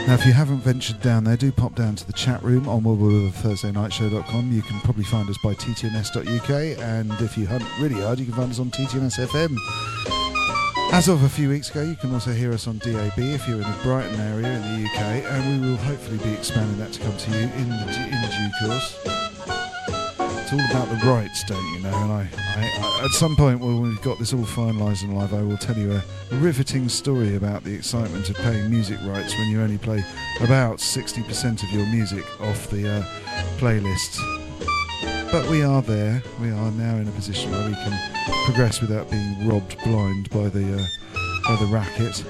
Now, if you haven't ventured down there, do pop down to the chat room on www.thursdaynightshow.com. You can probably find us by ttns.uk, and if you hunt really hard, you can find us on TTNS FM. As of a few weeks ago, you can also hear us on DAB if you're in the Brighton area in the UK, and we will hopefully be expanding that to come to you in due course. It's all about the rights, don't you know? And I at some point when we've got this all finalised and live, I will tell you a riveting story about the excitement of paying music rights when you only play about 60% of your music off the playlists. But we are there. We are now in a position where we can progress without being robbed blind by the racket.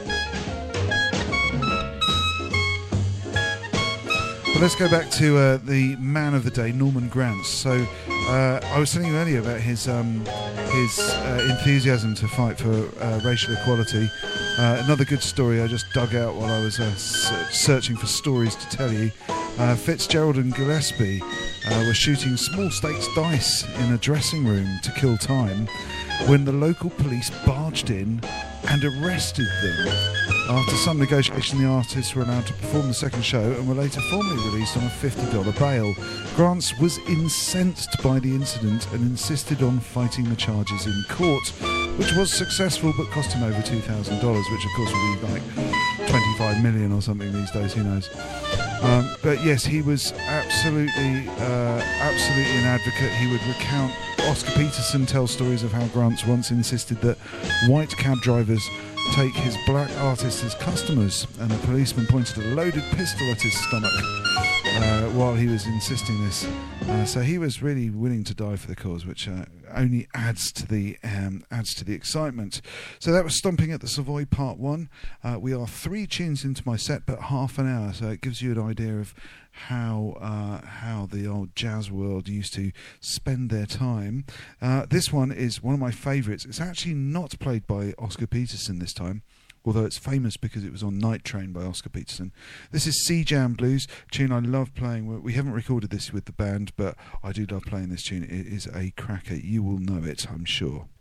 But let's go back to the man of the day, Norman Granz. So I was telling you earlier about his enthusiasm to fight for racial equality. Another good story I just dug out while I was searching for stories to tell you. Fitzgerald and Gillespie were shooting small stakes dice in a dressing room to kill time when the local police barged in and arrested them. After some negotiation, the artists were allowed to perform the second show and were later formally released on a $50 bail. Grants was incensed by the incident and insisted on fighting the charges in court, which was successful but cost him over $2,000, which of course would be like 25 million or something these days, who knows. But yes, he was absolutely an advocate. He would recount. Oscar Peterson tells stories of how Grants once insisted that white cab drivers take his black artists as customers, and a policeman pointed a loaded pistol at his stomach while he was insisting this. So he was really willing to die for the cause, which only adds to the excitement. So that was Stomping at the Savoy Part 1. We are 3 tunes into my set, but half an hour, so it gives you an idea of how the old jazz world used to spend their time. This one is one of my favourites. It's actually not played by Oscar Peterson this time, although it's famous because it was on Night Train by Oscar Peterson. This is Sea Jam Blues, a tune I love playing. We haven't recorded this with the band, but I do love playing this tune. It is a cracker. You will know it, I'm sure.